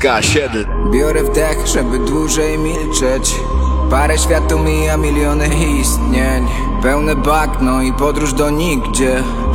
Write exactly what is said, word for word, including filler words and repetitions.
K siedem. Biorę wdech, żeby dłużej milczeć. Parę światów mija, miliony istnień. Pełne bagno i podróż do nigdzie.